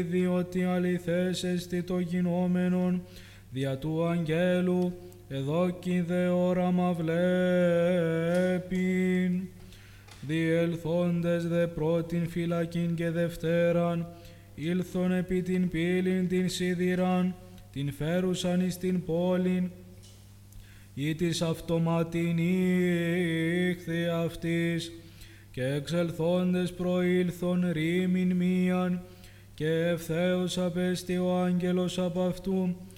διότι αληθές εστι το γινόμενον δια του αγγέλου, εδόκι δε όραμα βλέπειν. Διελθόντες δε πρώτην φυλακήν και δευτέραν, ήλθον επί την πύλην την σίδηραν, την φέρουσαν εις την πόλην, ή της αυτοματήν ήχθη αυτής, και εξελθόντες προήλθον ρήμην μίαν, και ευθέως απέστη ο άγγελος απ' αυτού,